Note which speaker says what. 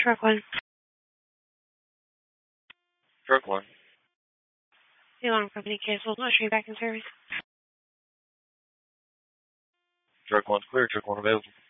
Speaker 1: Truck one.
Speaker 2: Truck one.
Speaker 1: The alarm company canceled. I'll show you back in service.
Speaker 2: Truck one's clear. Truck one available.